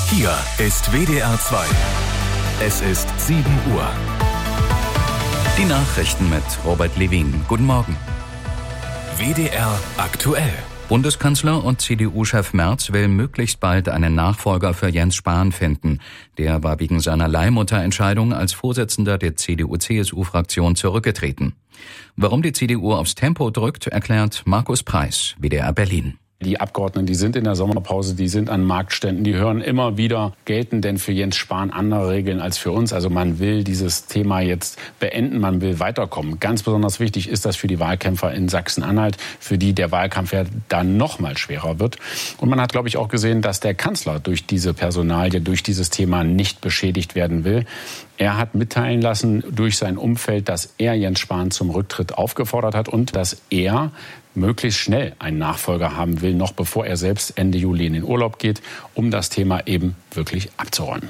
Hier ist WDR 2. Es ist 7 Uhr. Die Nachrichten mit Robert Levin. Guten Morgen. WDR aktuell. Bundeskanzler und CDU-Chef Merz will möglichst bald einen Nachfolger für Jens Spahn finden. Der war wegen seiner Leihmutterentscheidung als Vorsitzender der CDU-CSU-Fraktion zurückgetreten. Warum die CDU aufs Tempo drückt, erklärt Markus Preiß, WDR Berlin. Die Abgeordneten, die sind in der Sommerpause, die sind an Marktständen, die hören immer wieder, gelten denn für Jens Spahn andere Regeln als für uns? Also man will dieses Thema jetzt beenden, man will weiterkommen. Ganz besonders wichtig ist das für die Wahlkämpfer in Sachsen-Anhalt, für die der Wahlkampf ja dann noch mal schwerer wird. Und man hat, glaube ich, auch gesehen, dass der Kanzler durch diese Personalie, durch dieses Thema nicht beschädigt werden will. Er hat mitteilen lassen durch sein Umfeld, dass er Jens Spahn zum Rücktritt aufgefordert hat und dass er möglichst schnell einen Nachfolger haben will, noch bevor er selbst Ende Juli in den Urlaub geht, um das Thema eben wirklich abzuräumen.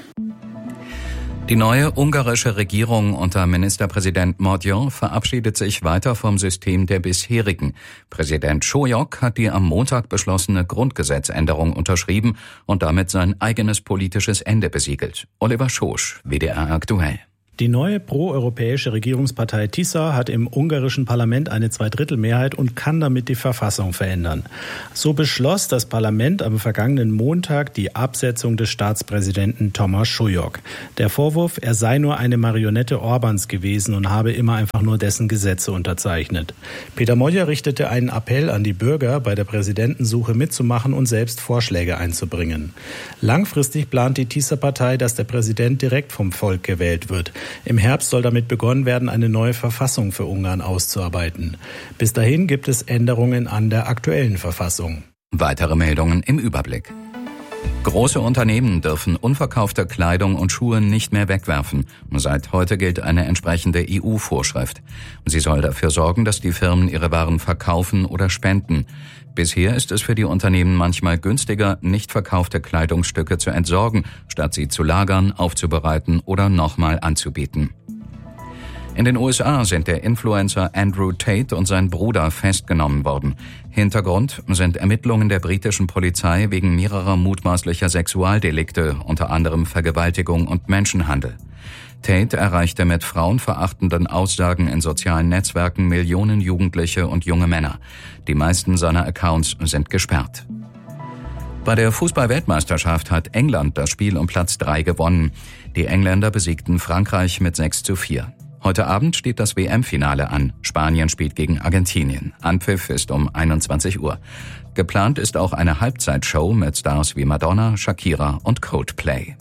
Die neue ungarische Regierung unter Ministerpräsident Mordjan verabschiedet sich weiter vom System der bisherigen. Präsident Sólyom hat die am Montag beschlossene Grundgesetzänderung unterschrieben und damit sein eigenes politisches Ende besiegelt. Oliver Schosch, WDR aktuell. Die neue proeuropäische Regierungspartei TISA hat im ungarischen Parlament eine Zweidrittelmehrheit und kann damit die Verfassung verändern. So beschloss das Parlament am vergangenen Montag die Absetzung des Staatspräsidenten Tamás Sólyom. Der Vorwurf, er sei nur eine Marionette Orbáns gewesen und habe immer einfach nur dessen Gesetze unterzeichnet. Péter Magyar richtete einen Appell an die Bürger, bei der Präsidentensuche mitzumachen und selbst Vorschläge einzubringen. Langfristig plant die TISA-Partei, dass der Präsident direkt vom Volk gewählt wird. Im Herbst soll damit begonnen werden, eine neue Verfassung für Ungarn auszuarbeiten. Bis dahin gibt es Änderungen an der aktuellen Verfassung. Weitere Meldungen im Überblick. Große Unternehmen dürfen unverkaufte Kleidung und Schuhe nicht mehr wegwerfen. Seit heute gilt eine entsprechende EU-Vorschrift. Sie soll dafür sorgen, dass die Firmen ihre Waren verkaufen oder spenden. Bisher ist es für die Unternehmen manchmal günstiger, nicht verkaufte Kleidungsstücke zu entsorgen, statt sie zu lagern, aufzubereiten oder nochmal anzubieten. In den USA sind der Influencer Andrew Tate und sein Bruder festgenommen worden. Hintergrund sind Ermittlungen der britischen Polizei wegen mehrerer mutmaßlicher Sexualdelikte, unter anderem Vergewaltigung und Menschenhandel. Tate erreichte mit frauenverachtenden Aussagen in sozialen Netzwerken Millionen Jugendliche und junge Männer. Die meisten seiner Accounts sind gesperrt. Bei der Fußball-Weltmeisterschaft hat England das Spiel um Platz 3 gewonnen. Die Engländer besiegten Frankreich mit 6:4. Heute Abend steht das WM-Finale an. Spanien spielt gegen Argentinien. Anpfiff ist um 21 Uhr. Geplant ist auch eine Halbzeitshow mit Stars wie Madonna, Shakira und Coldplay.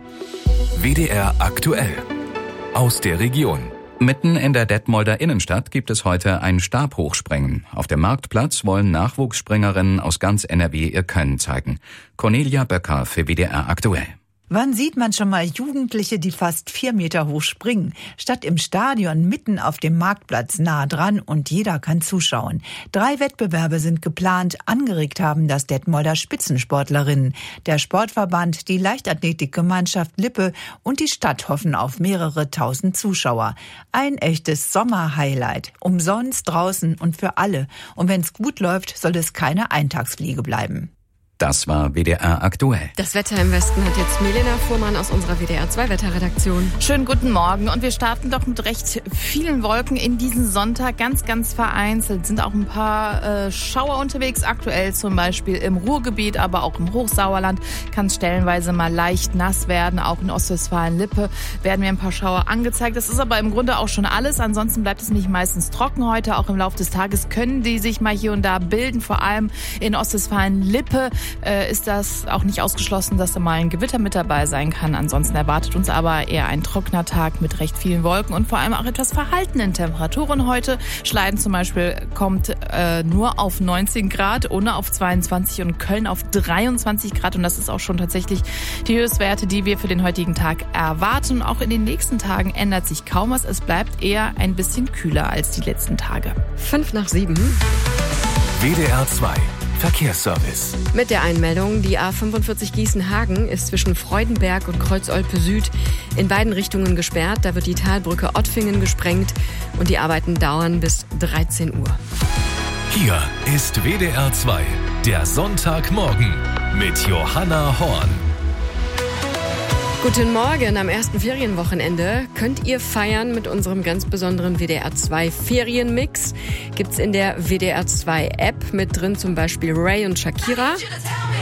WDR aktuell. Aus der Region. Mitten in der Detmolder Innenstadt gibt es heute ein Stabhochspringen. Auf dem Marktplatz wollen Nachwuchsspringerinnen aus ganz NRW ihr Können zeigen. Cornelia Böcker für WDR aktuell. Wann sieht man schon mal Jugendliche, die fast 4 Meter hoch springen? Statt im Stadion mitten auf dem Marktplatz nah dran und jeder kann zuschauen. 3 Wettbewerbe sind geplant. Angeregt haben das Detmolder Spitzensportlerinnen. Der Sportverband, die Leichtathletikgemeinschaft Lippe und die Stadt hoffen auf mehrere tausend Zuschauer. Ein echtes Sommerhighlight. Umsonst draußen und für alle. Und wenn es gut läuft, soll es keine Eintagsfliege bleiben. Das war WDR aktuell. Das Wetter im Westen hat jetzt Milena Fuhrmann aus unserer WDR 2 Wetterredaktion. Schönen guten Morgen und wir starten doch mit recht vielen Wolken in diesen Sonntag. Ganz, ganz vereinzelt sind auch ein paar Schauer unterwegs. Aktuell zum Beispiel im Ruhrgebiet, aber auch im Hochsauerland kann es stellenweise mal leicht nass werden. Auch in Ostwestfalen-Lippe werden mir ein paar Schauer angezeigt. Das ist aber im Grunde auch schon alles. Ansonsten bleibt es nämlich meistens trocken heute. Auch im Laufe des Tages können die sich mal hier und da bilden. Vor allem in Ostwestfalen-Lippe ist das auch nicht ausgeschlossen, dass da mal ein Gewitter mit dabei sein kann. Ansonsten erwartet uns aber eher ein trockener Tag mit recht vielen Wolken und vor allem auch etwas verhaltenen Temperaturen heute. Schleiden zum Beispiel kommt nur auf 19 Grad, Unna auf 22 und Köln auf 23 Grad. Und das ist auch schon tatsächlich die Höchstwerte, die wir für den heutigen Tag erwarten. Und auch in den nächsten Tagen ändert sich kaum was. Es bleibt eher ein bisschen kühler als die letzten Tage. 5:07. WDR 2. Verkehrsservice. Mit der Einmeldung, die A45 Gießen-Hagen ist zwischen Freudenberg und Kreuz-Olpe Süd in beiden Richtungen gesperrt. Da wird die Talbrücke Ottfingen gesprengt und die Arbeiten dauern bis 13 Uhr. Hier ist WDR 2, der Sonntagmorgen mit Johanna Horn. Guten Morgen. Am ersten Ferienwochenende könnt ihr feiern mit unserem ganz besonderen WDR 2 Ferienmix. Gibt's in der WDR 2 App mit drin zum Beispiel Ray und Shakira.